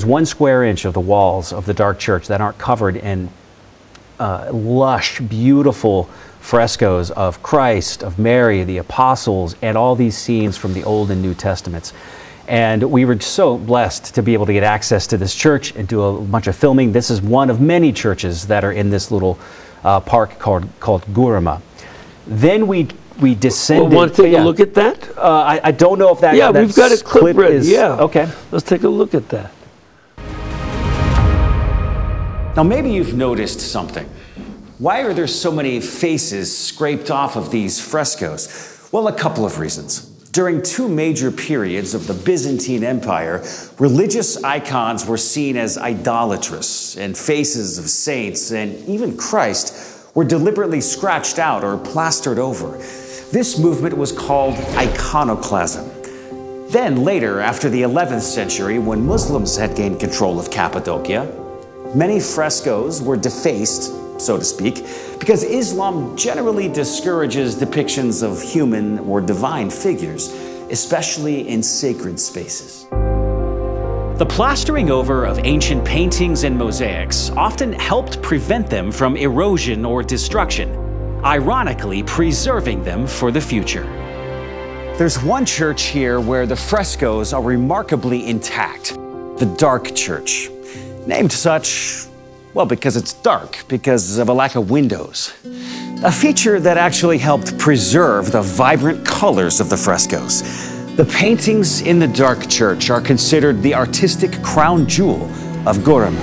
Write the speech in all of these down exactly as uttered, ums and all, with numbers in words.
one square inch of the walls of the dark church that aren't covered in uh, lush, beautiful frescoes of Christ, of Mary, the apostles, and all these scenes from the Old and New Testaments. And we were so blessed to be able to get access to this church and do a bunch of filming. This is one of many churches that are in this little uh, park called called Gurama. Then we we descended. Well, want to take yeah. a look at that? Uh, I, I don't know if that. Yeah, that we've got a clip ready. Is, yeah. Okay. Let's take a look at that. Now, maybe you've noticed something. Why are there so many faces scraped off of these frescoes? Well, a couple of reasons. During two major periods of the Byzantine Empire, religious icons were seen as idolatrous, and faces of saints and even Christ were deliberately scratched out or plastered over. This movement was called iconoclasm. Then later, after the eleventh century, when Muslims had gained control of Cappadocia, many frescoes were defaced, so to speak, because Islam generally discourages depictions of human or divine figures, especially in sacred spaces. The plastering over of ancient paintings and mosaics often helped prevent them from erosion or destruction, ironically preserving them for the future. There's one church here where the frescoes are remarkably intact, the Dark Church. Named such, well, because it's dark, because of a lack of windows. A feature that actually helped preserve the vibrant colors of the frescoes. The paintings in the Dark Church are considered the artistic crown jewel of Gurama.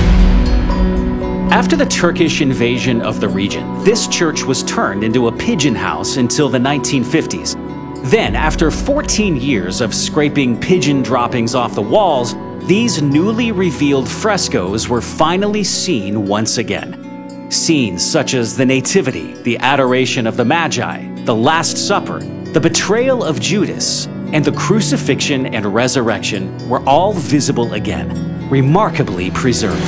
After the Turkish invasion of the region, this church was turned into a pigeon house until the nineteen fifties. Then, after fourteen years of scraping pigeon droppings off the walls, these newly revealed frescoes were finally seen once again. Scenes such as the Nativity, the Adoration of the Magi, the Last Supper, the betrayal of Judas, and the crucifixion and resurrection were all visible again, remarkably preserved.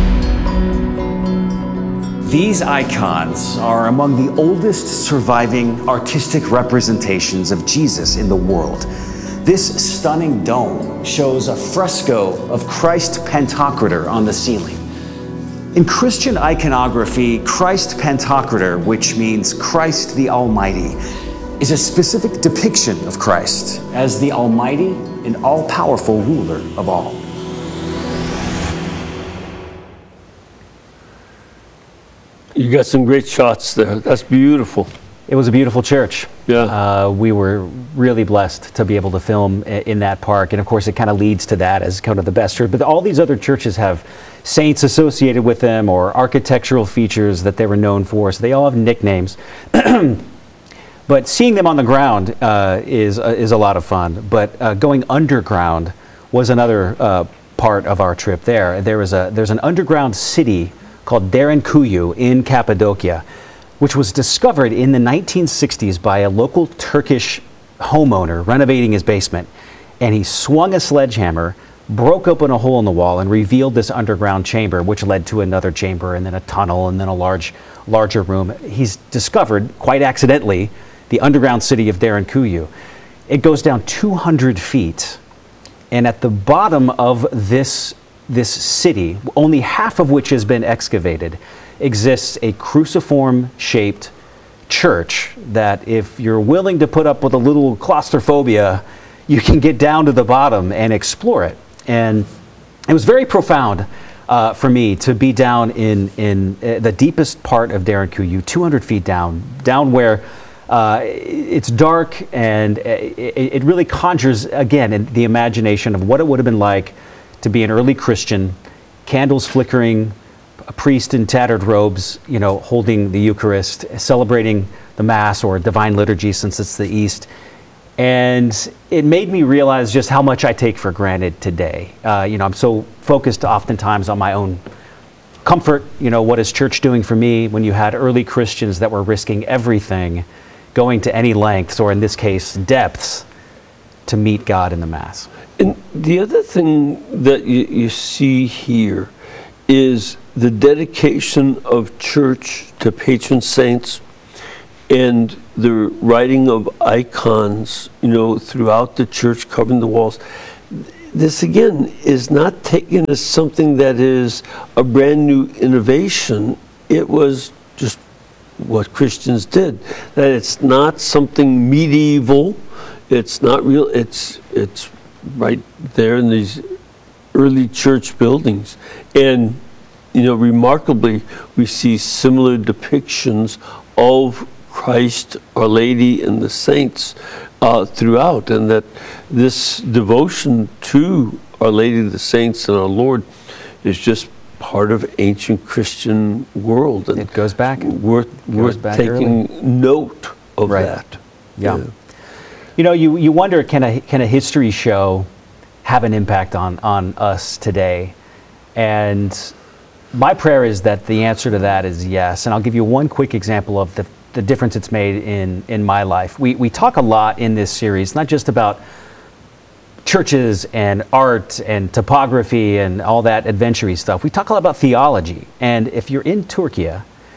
These icons are among the oldest surviving artistic representations of Jesus in the world. This stunning dome shows a fresco of Christ Pantocrator on the ceiling. In Christian iconography, Christ Pantocrator, which means Christ the Almighty, is a specific depiction of Christ as the almighty and all-powerful ruler of all. You got some great shots there. That's beautiful. It was a beautiful church. Yeah. Uh, we were really blessed to be able to film in that park. And of course, it kind of leads to that as kind of the best church. But all these other churches have saints associated with them or architectural features that they were known for. So they all have nicknames. But seeing them on the ground uh, is, uh, is a lot of fun. But uh, going underground was another uh, part of our trip there. There was a, there's an underground city called Derinkuyu in Cappadocia, which was discovered in the nineteen sixties by a local Turkish homeowner renovating his basement. And he swung a sledgehammer, broke open a hole in the wall, and revealed this underground chamber, which led to another chamber, and then a tunnel, and then a large, larger room. He's discovered, quite accidentally, the underground city of Derinkuyu. It goes down two hundred feet. And at the bottom of this, this city, only half of which has been excavated, exists a cruciform-shaped church that if you're willing to put up with a little claustrophobia, you can get down to the bottom and explore it. And it was very profound uh, for me to be down in, in uh, the deepest part of Derinkuyu, two hundred feet down, down where uh, it's dark, and it, it really conjures, again, in the imagination of what it would have been like to be an early Christian, candles flickering, a priest in tattered robes, you know, holding the Eucharist, celebrating the Mass or Divine Liturgy since it's the East. And it made me realize just how much I take for granted today. Uh, you know, I'm so focused oftentimes on my own comfort. You know, what is church doing for me, when you had early Christians that were risking everything, going to any lengths, or in this case, depths, to meet God in the Mass. And the other thing that you, you see here is the dedication of church to patron saints and the writing of icons, you know, throughout the church, covering the walls. this again is not taken as something that is a brand new innovation. It was just what Christians did. That it's not something medieval. It's not real. It's it's right there in these early church buildings, and you know, remarkably, we see similar depictions of Christ, Our Lady, and the saints uh, throughout, and that this devotion to Our Lady, the saints, and our Lord is just part of ancient Christian world. And It goes back. Worth, goes worth back taking early. note of Right. that. Yeah. You know, you, you wonder, can a, can a history show have an impact on, on us today? And my prayer is that the answer to that is yes. And I'll give you one quick example of the, the difference it's made in, in my life. We, we talk a lot in this series, not just about churches and art and topography and all that adventure-y stuff. We talk a lot about theology. And if you're in Turkey,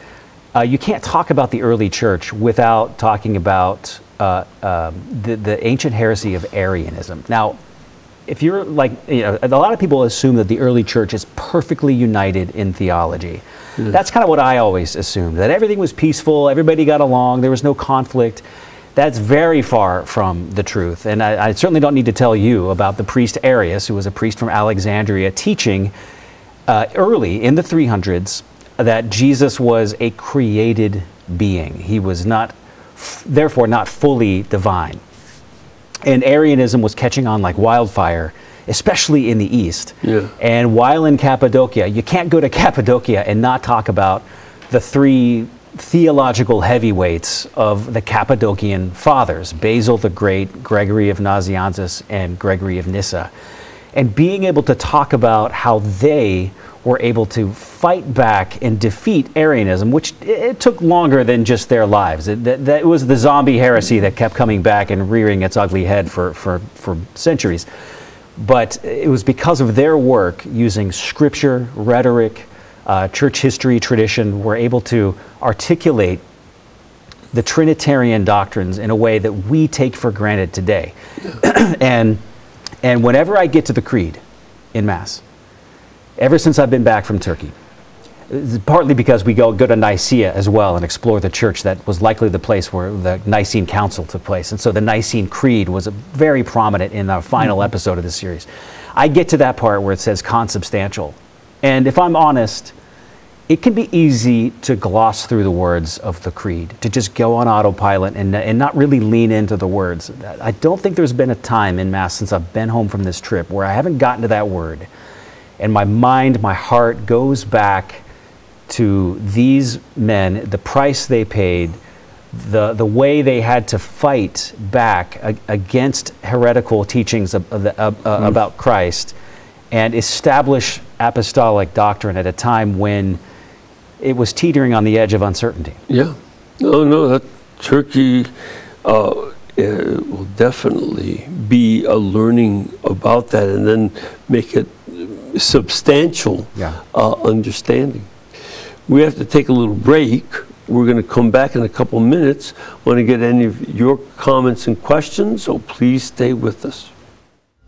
uh, you can't talk about the early church without talking about uh, um, the, the ancient heresy of Arianism. Now, if you're like, you know, a lot of people assume that the early church is perfectly united in theology. Mm. That's kind of what I always assumed, that everything was peaceful, everybody got along, there was no conflict. That's very far from the truth. And I, I certainly don't need to tell you about the priest Arius, who was a priest from Alexandria, teaching uh, early in the three hundreds that Jesus was a created being. He was not, f- therefore not fully divine. And Arianism was catching on like wildfire, especially in the East. Yeah. And while in Cappadocia, you can't go to Cappadocia and not talk about the three theological heavyweights of the Cappadocian fathers, Basil the Great, Gregory of Nazianzus, and Gregory of Nyssa. And being able to talk about how they were able to fight back and defeat Arianism, which it took longer than just their lives. It, that, that was the zombie heresy that kept coming back and rearing its ugly head for, for, for centuries. But it was because of their work using scripture, rhetoric, uh, church history, tradition, were able to articulate the Trinitarian doctrines in a way that we take for granted today. and, and whenever I get to the Creed in Mass, ever since I've been back from Turkey, partly because we go, go to Nicaea as well and explore the church that was likely the place where the Nicene Council took place. And so the Nicene Creed was very prominent in our final mm-hmm. episode of this series. I get to that part where it says consubstantial. And if I'm honest, it can be easy to gloss through the words of the Creed, to just go on autopilot and, and not really lean into the words. I don't think there's been a time in Mass since I've been home from this trip where I haven't gotten to that word. And my mind, my heart goes back to these men, the price they paid, the, the way they had to fight back a, against heretical teachings of, of the, uh, uh, mm. about Christ and establish apostolic doctrine at a time when it was teetering on the edge of uncertainty. Yeah. No, no, that Turkey uh, it will definitely be a learning about that and then make it substantial yeah. uh, understanding. We have to take a little break. We're going to come back in a couple minutes. Want to get any of your comments and questions, so please stay with us.